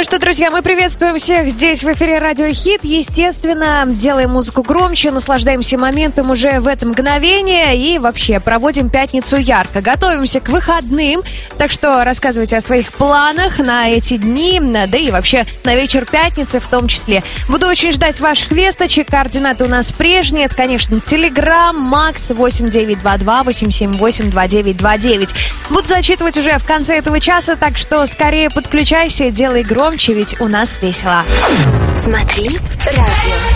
Ну что, друзья, мы приветствуем всех здесь в эфире Радио Хит. Естественно, делаем музыку громче, наслаждаемся моментом уже в это мгновение и вообще проводим пятницу ярко. Готовимся к выходным, так что рассказывайте о своих планах на эти дни, да и вообще на вечер пятницы в том числе. Буду очень ждать ваших весточек. Координаты у нас прежние. Это, конечно, Telegram, Макс 8922-878-2929. Буду зачитывать уже в конце этого часа, так что скорее подключайся, делай громче, ведь у нас весело. Смотри радио.